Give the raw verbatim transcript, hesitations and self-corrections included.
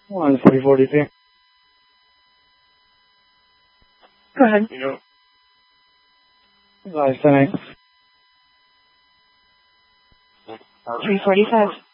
One three forty-two. Go ahead. You know. Five ten eight. three forty-five.